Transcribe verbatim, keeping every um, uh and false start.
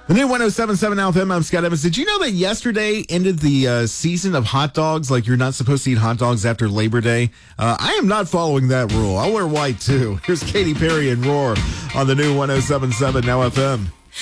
The new one oh seven point seven Now F M, I'm Scott Evans. Did you know that yesterday ended the uh, season of hot dogs? Like you're not supposed to eat hot dogs after Labor Day? Uh, I am not following that rule. I'll wear white too. Here's Katy Perry and Roar on the new one oh seven point seven Now F M.